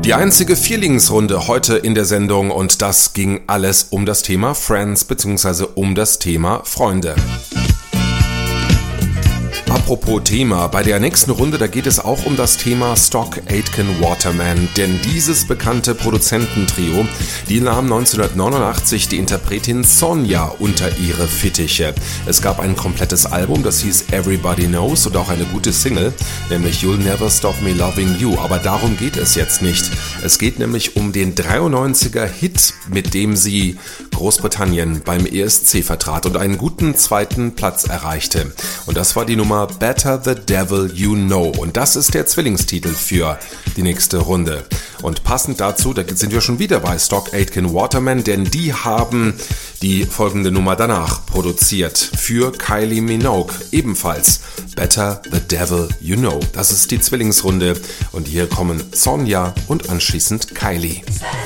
Die einzige Vierlingsrunde heute in der Sendung und das ging alles um das Thema Friends bzw. um das Thema Freunde. Apropos Thema, bei der nächsten Runde, da geht es auch um das Thema Stock Aitken Waterman, denn dieses bekannte Produzententrio, die nahm 1989 die Interpretin Sonja unter ihre Fittiche. Es gab ein komplettes Album, das hieß Everybody Knows und auch eine gute Single, nämlich You'll Never Stop Me Loving You, aber darum geht es jetzt nicht. Es geht nämlich um den 93er Hit, mit dem sie Großbritannien beim ESC vertrat und einen guten zweiten Platz erreichte. Und das war die Nummer Better the Devil You Know. Und das ist der Zwillingstitel für die nächste Runde. Und passend dazu, da sind wir schon wieder bei Stock Aitken Waterman, denn die haben die folgende Nummer danach produziert für Kylie Minogue. Ebenfalls Better the Devil You Know. Das ist die Zwillingsrunde und hier kommen Sonja und anschließend Kylie.